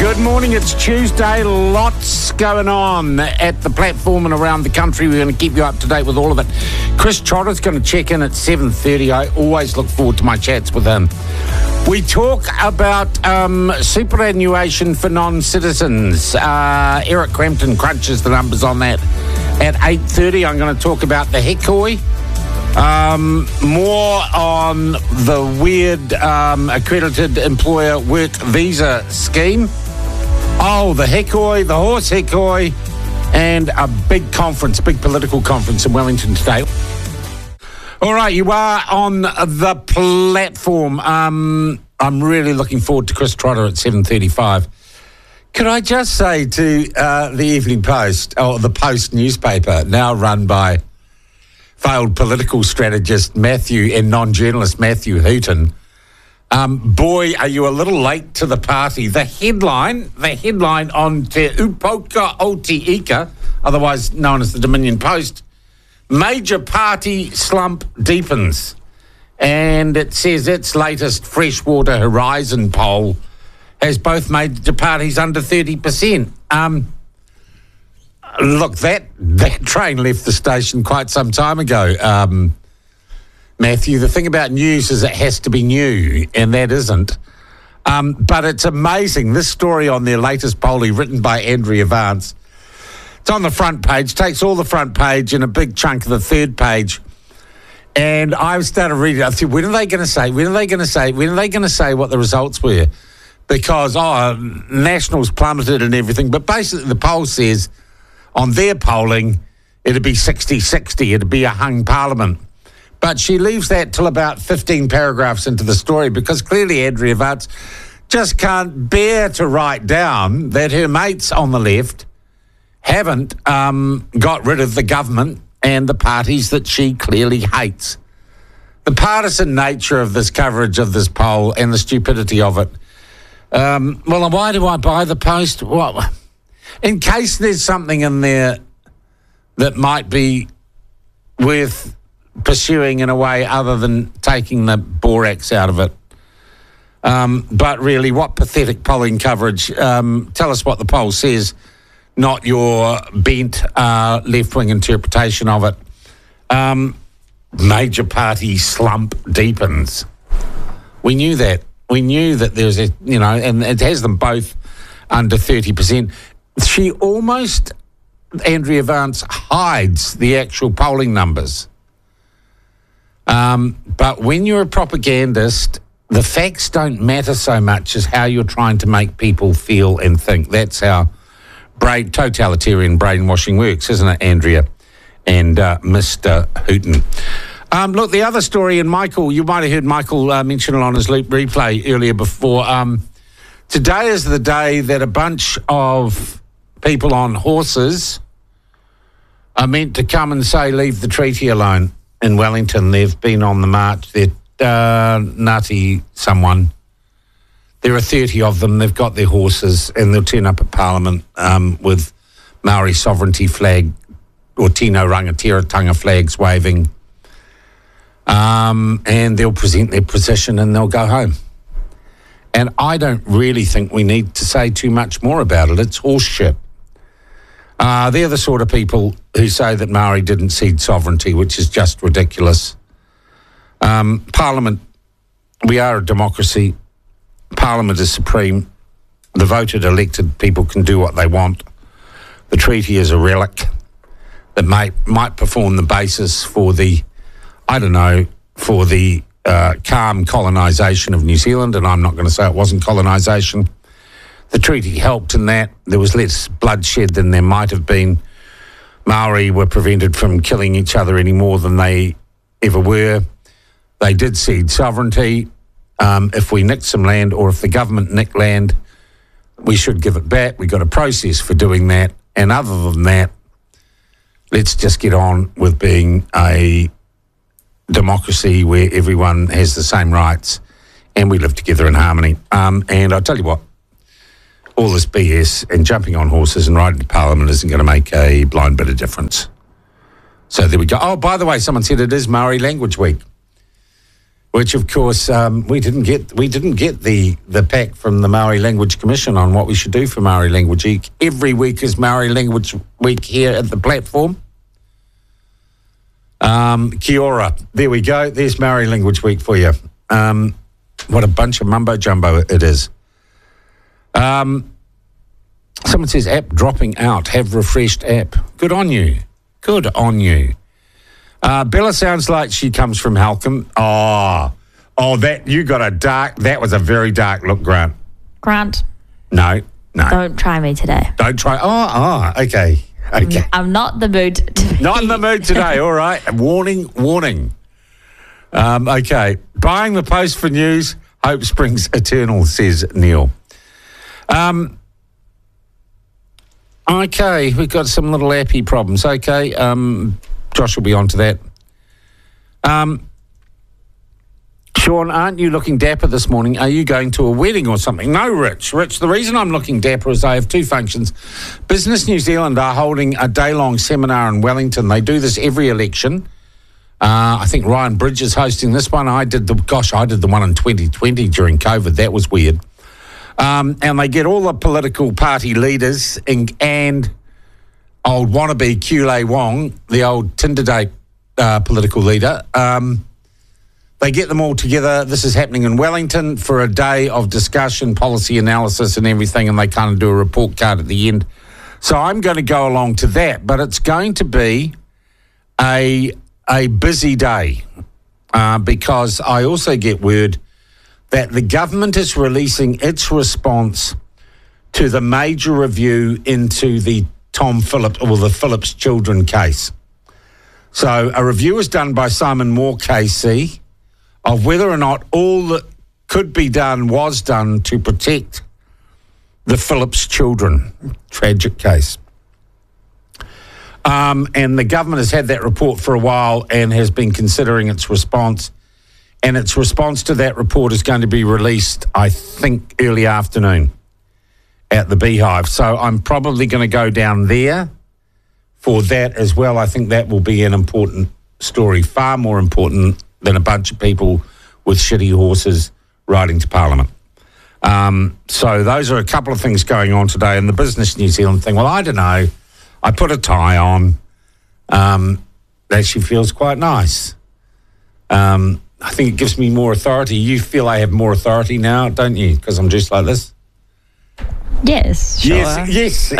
Good morning, it's Tuesday. Lots going on at the platform and around the country. We're going to keep you up to date with all of it. Chris Trotter's going to check in at 7:30. I always look forward to my chats with him. We talk about superannuation for non-citizens. Eric Crampton crunches the numbers on that. At 8:30, I'm going to talk about the Hekoi. More on the weird accredited employer work visa scheme. Oh, the Hekoi, the horse Hekoi, and a big conference, big political conference in Wellington today. All right, you are on the platform. I'm really looking forward to Chris Trotter at 7:35. Could I just say to the Evening Post, or the Post newspaper, now run by failed political strategist Matthew and non-journalist Matthew Hooton, boy, are you a little late to the party. The headline on Te Upoka o Te Ika, otherwise known as the Dominion Post, major party slump deepens. And it says its latest Freshwater Horizon poll has both major parties under 30%. Look, that train left the station quite some time ago, Matthew. The thing about news is it has to be new, and that isn't. But it's amazing. This story on their latest polling, written by Andrea Vance, it's on the front page, takes all the front page and a big chunk of the third page. And I started reading it. I thought, when are they going to say what the results were? Because, Nationals plummeted and everything. But basically the poll says, on their polling, it'd be 60-60. It'd be a hung parliament. But she leaves that till about 15 paragraphs into the story because clearly Andrea Vance just can't bear to write down that her mates on the left haven't got rid of the government and the parties that she clearly hates. The partisan nature of this coverage of this poll and the stupidity of it. Well, why do I buy the Post? Well, in case there's something in there that might be worth pursuing in a way other than taking the borax out of it. But really, what pathetic polling coverage. Tell us what the poll says, not your bent left-wing interpretation of it. Major party slump deepens. We knew that. We knew that there's and it has them both under 30%. She almost, Andrea Vance, hides the actual polling numbers. But when you're a propagandist, the facts don't matter so much as how you're trying to make people feel and think. That's how totalitarian brainwashing works, isn't it, Andrea and Mr. Hooton? Look, the other story, and Michael, you might have heard Michael mention it on his Loop replay earlier before. Today is the day that a bunch of people on horses are meant to come and say, leave the treaty alone in Wellington. They've been on the march. They're Ngāti someone. There are 30 of them. They've got their horses and they'll turn up at Parliament with Maori sovereignty flag or Tino Rangatiratanga flags waving. And they'll present their position and they'll go home. And I don't really think we need to say too much more about it. It's horse shit. They're the sort of people who say that Maori didn't cede sovereignty, which is just ridiculous. Parliament, we are a democracy. Parliament is supreme. The voted, elected people can do what they want. The treaty is a relic that might perform the basis for the, calm colonisation of New Zealand, and I'm not going to say it wasn't colonisation. The treaty helped in that. There was less bloodshed than there might have been. Maori were prevented from killing each other any more than they ever were. They did cede sovereignty. If we nicked some land or if the government nicked land, we should give it back. We've got a process for doing that. And other than that, let's just get on with being a democracy where everyone has the same rights and we live together in harmony. And I'll tell you what, all this BS and jumping on horses and riding to Parliament isn't going to make a blind bit of difference. So there we go. Oh, by the way, someone said it is Maori Language Week. which of course we didn't get. We didn't get the pack from the Maori Language Commission on what we should do for Maori Language Week. Every week is Maori Language Week here at the platform. Kia ora. There we go. There's Maori Language Week for you. What a bunch of mumbo jumbo it is. Someone says app dropping out. Have refreshed app. Good on you. Good on you. Bella sounds like she comes from Halcombe. Oh, that you got a dark. That was a very dark look, Grant. Grant. No. Don't try me today. Don't try. Okay. I'm not in the mood. Not in the mood today. All right. Warning. Okay. Buying the Post for news. Hope springs eternal, says Neil. Okay. We've got some little appy problems. Okay. Josh will be on to that. Sean, aren't you looking dapper this morning? Are you going to a wedding or something? No, Rich. The reason I'm looking dapper is I have two functions. Business New Zealand are holding a day-long seminar in Wellington. They do this every election. I think Ryan Bridge is hosting this one. I did the one in 2020 during COVID. That was weird. And they get all the political party leaders and old wannabe Kulei Wong, the old Tinder date political leader. They get them all together. This is happening in Wellington for a day of discussion, policy analysis and everything, and they kind of do a report card at the end. So I'm going to go along to that, but it's going to be a busy day because I also get word that the government is releasing its response to the major review into the Tom Phillips, or the Phillips children case. So a review is done by Simon Moore KC of whether or not all that could be done was done to protect the Phillips children. Tragic case. And the government has had that report for a while and has been considering its response. And its response to that report is going to be released, I think, early afternoon at the Beehive. So I'm probably going to go down there for that as well. I think that will be an important story, far more important than a bunch of people with shitty horses riding to Parliament. So those are a couple of things going on today. And the Business New Zealand thing, well, I don't know. I put a tie on. Actually feels quite nice. I think it gives me more authority. You feel I have more authority now, don't you? Because I'm dressed like this? Yes, sure. Yes.